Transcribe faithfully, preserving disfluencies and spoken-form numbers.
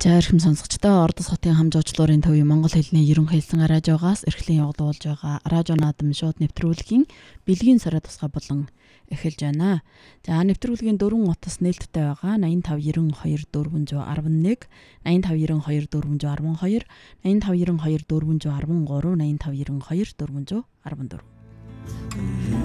За эрхэм сонсогчдоо Ордос хотын хамжуучлуурын төвийн монгол хэлний ерөнхий хэлсэн радиогоос эрхлэн явуулж байгаа радио наадам шууд нэвтрүүлгийн бэлгийн сараа тусгай болон эхэлж байна. За нэвтрүүлгийн дөрвөн утас нээлттэй байгаа найман тав ерөн хоёр дөрвөн зуун арван нэг, найман тав ерөн хоёр дөрвөн зуун арван хоёр, найман тав ерөн хоёр дөрвөн зуун арван гурав, найман тав ерөн хоёр дөрвөн зуун арван дөрв.